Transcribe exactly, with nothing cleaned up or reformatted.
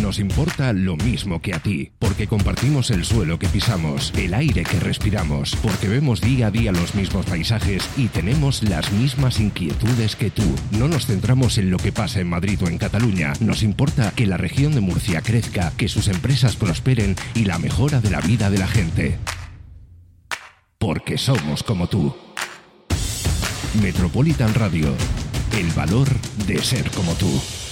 Nos importa lo mismo que a ti, porque compartimos el suelo que pisamos, el aire que respiramos, porque vemos día a día los mismos paisajes y tenemos las mismas inquietudes que tú. No nos centramos en lo que pasa en Madrid o en Cataluña. Nos importa que la región de Murcia crezca, que sus empresas prosperen y la mejora de la vida de la gente. Porque somos como tú. Metropolitan Radio. El valor de ser como tú.